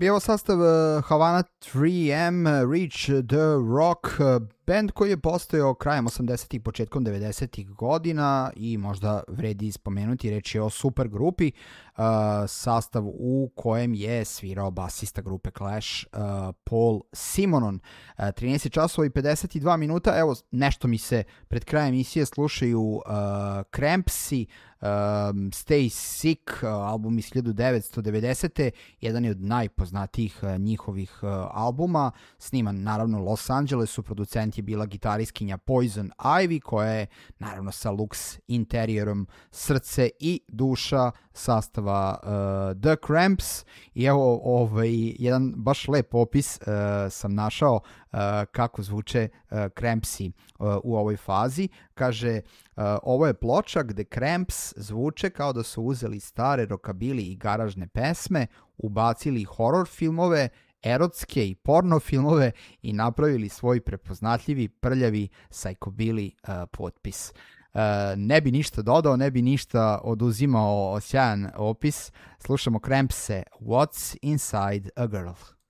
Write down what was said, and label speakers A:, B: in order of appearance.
A: Bio sastav Havana 3M, Reach the Rock, band koji je postojao krajem 80-ih, početkom 90-ih godina i možda vredi spomenuti, reč je o super grupi, sastav u kojem je svirao basista grupe Clash, Paul Simonon. 13 časova i 52 minuta, evo nešto mi se pred krajem emisije slušaju Crampsi, Stay Sick, album iz 1990. Jedan je od najpoznatijih njihovih albuma, sniman naravno u Los Angelesu, producent je bila gitariskinja Poison Ivy, koja je naravno sa Lux interiorom srce i duša sastava The Cramps. I evo jedan baš lep opis sam našao kako zvuče Crampsi u ovoj fazi. Kaže, ovo je ploča gde Cramps zvuče kao da su uzeli stare rokabili i garažne pesme, ubacili horror filmove, erotske i porno filmove i napravili svoj prepoznatljivi, prljavi psychobilly potpis. Ne bi ništa dodao, ne bi ništa oduzimao, sjajan opis. Slušamo Crampse, What's Inside a Girl.